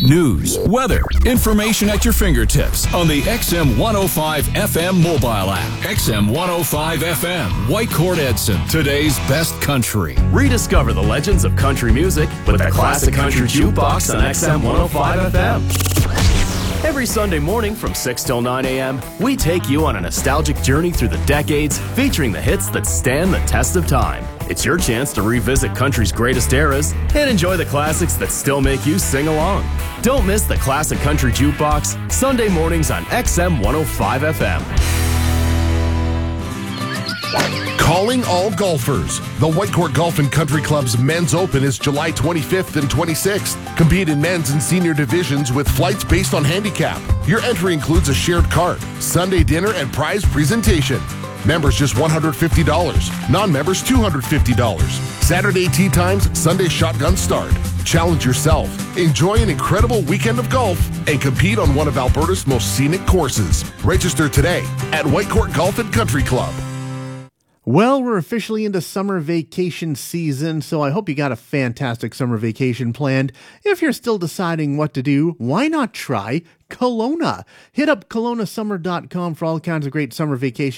news, weather, information at your fingertips on the XM 105 FM mobile app. XM 105 FM, Whitecourt Edson, today's best country. Rediscover the legends of country music with the Classic Country Jukebox on XM 105 FM. Every Sunday morning from 6 till 9 a.m., we take you on a nostalgic journey through the decades, featuring the hits that stand the test of time. It's your chance to revisit country's greatest eras and enjoy the classics that still make you sing along. Don't miss the Classic Country Jukebox, Sunday mornings on XM 105 FM. Calling all golfers. The Whitecourt Golf and Country Club's Men's Open is July 25th and 26th. Compete in men's and senior divisions with flights based on handicap. Your entry includes a shared cart, Sunday dinner, and prize presentation. Members just $150. Non-members $250. Saturday tee times, Sunday shotgun start. Challenge yourself. Enjoy an incredible weekend of golf and compete on one of Alberta's most scenic courses. Register today at Whitecourt Golf and Country Club. Well, we're officially into summer vacation season, so I hope you got a fantastic summer vacation planned. If you're still deciding what to do, why not try Kelowna? Hit up KelownaSummer.com for all kinds of great summer vacation